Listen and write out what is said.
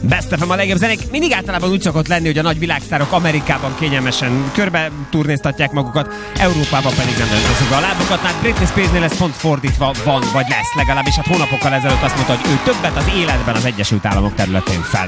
Best FM a legjobb zenék. Mindig általában úgy szokott lenni, hogy a nagy világsztárok Amerikában kényelmesen körbe turnéztatják magukat, Európában pedig nem nagyon teszik be a lábukat. Hát Britney Spearsnél ez pont fordítva van, vagy lesz legalábbis. Hát hónapokkal ezelőtt azt mondta, hogy ő többet az életben az Egyesült Államok területén fel